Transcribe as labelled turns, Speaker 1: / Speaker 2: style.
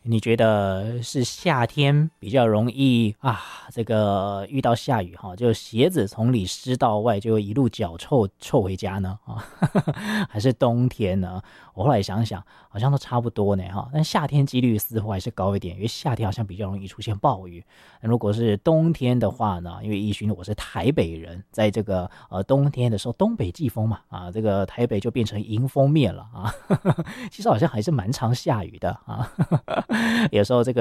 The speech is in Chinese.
Speaker 1: 你觉得是夏天比较容易啊，这个遇到下雨哈，就鞋子从里湿到外，就一路脚臭回家呢啊，还是冬天呢？我后来想想，好像都差不多呢哈。但夏天几率似乎还是高一点，因为夏天好像比较容易出现暴雨。如果是冬天的话呢，因为奕勋我是台北人，在这个冬天的时候，东北季风嘛啊，这个台北就变成迎风面了啊。其实好像还是蛮常下雨的啊。有时候这个